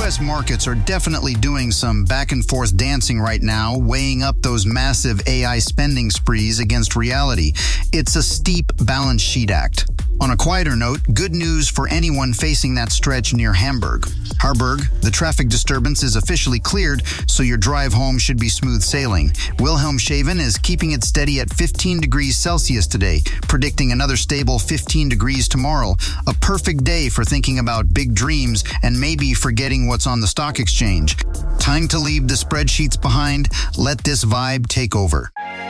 U.S. markets are definitely doing some back and forth dancing right now, weighing up those massive AI spending sprees against reality. It's a steep balance sheet act. On a quieter note, good news for anyone facing that stretch near Hamburg. Harburg, the traffic disturbance is officially cleared, so your drive home should be smooth sailing. Wilhelmshaven is keeping it steady at 15 degrees Celsius today, predicting another stable 15 degrees tomorrow. A perfect day for thinking about big dreams and maybe forgetting what's on the stock exchange. Time to leave the spreadsheets behind. Let this vibe take over.